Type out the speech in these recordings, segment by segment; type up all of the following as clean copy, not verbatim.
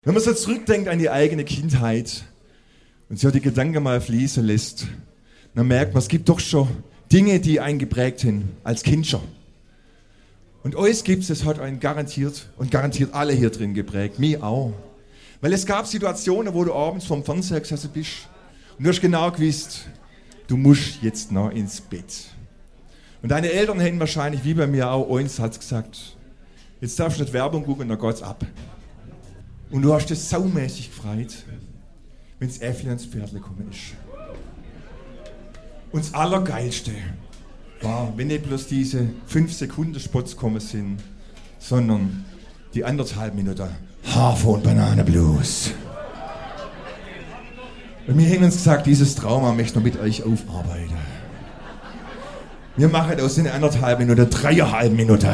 Wenn man so zurückdenkt an die eigene Kindheit und so die Gedanken mal fließen lässt, dann merkt man, es gibt doch schon Dinge, die einen geprägt haben, als Kind schon. Und euch gibt's, es hat einen garantiert und garantiert alle hier drin geprägt, mich auch. Weil es gab Situationen, wo du abends vorm Fernseher gesessen bist und du hast genau gewusst, du musst jetzt noch ins Bett. Und deine Eltern hätten wahrscheinlich, wie bei mir auch, eins hat's gesagt, jetzt darfst du nicht Werbung gucken, dann geht's ab. Und du hast dich saumäßig gefreut, wenn das Äffli ans Pferdle gekommen ist. Und das Allergeilste war, wenn nicht bloß diese 5-Sekunden-Spots gekommen sind, sondern die 1,5 Minuten Hafer- und Bananenblues. Und wir haben uns gesagt, dieses Trauma möchten wir mit euch aufarbeiten. Wir machen aus den 1,5 Minuten 3,5 Minuten.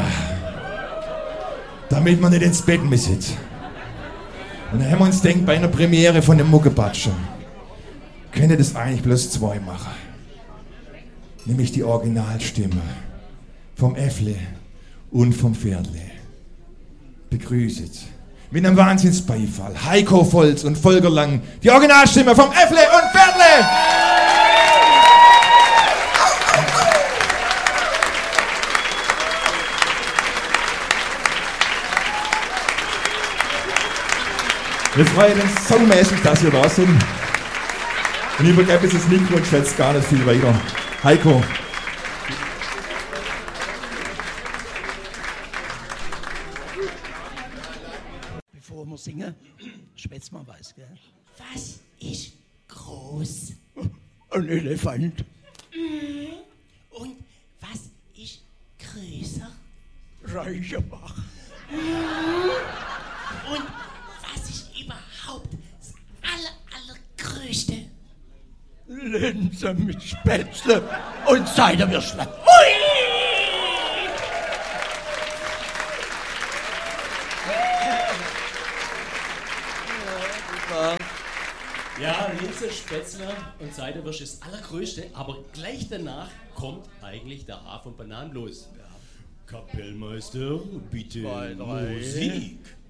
Damit man nicht ins Bett müssen. Und dann haben wir uns gedacht, bei einer Premiere von dem Muckebatscher könnt ihr das eigentlich bloß 2 machen. Nämlich die Originalstimme vom Äffle und vom Pferdle. Begrüßet mit einem Wahnsinnsbeifall Heiko Volz und Volker Lang, die Originalstimme vom Äffle und Pferdle! Wir freuen uns saumäßig, dass ihr da sind. Und ich übergebe jetzt das Mikro und schätze gar nicht viel weiter. Heiko. Bevor wir singen, schwätzt mal was, gell? Was ist groß? Ein Elefant. Und was ist größer? Reichenbach. Und was ist überhaupt das allergrößte? Linse mit Spätzle und Ciderwürstle. Ui! Ja, Linse, Spätzle und Ciderwürsch ist das allergrößte, aber gleich danach kommt eigentlich der Hafer- und Bananenblues. Kapellmeister, bitte Zwei, drei. Musik.